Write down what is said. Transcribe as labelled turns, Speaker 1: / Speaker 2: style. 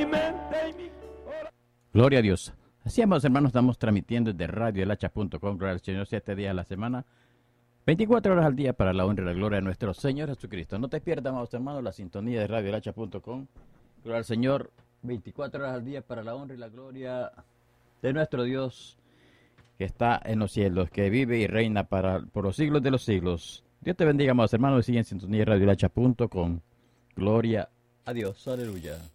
Speaker 1: mi mente y mi corazón.
Speaker 2: Gloria a Dios. Así, amados hermanos, estamos transmitiendo desde radioelhacha.com, gloria al Señor, 7 días a la semana, 24 horas al día para la honra y la gloria de nuestro Señor Jesucristo. No te pierdas, amados hermanos, la sintonía de radioelhacha.com, gloria al Señor, 24 horas al día para la honra y la gloria de nuestro Dios que está en los cielos, que vive y reina por los siglos de los siglos. Dios te bendiga, amados hermanos, y sigue en sintonía de radioelhacha.com. Gloria a Dios, aleluya.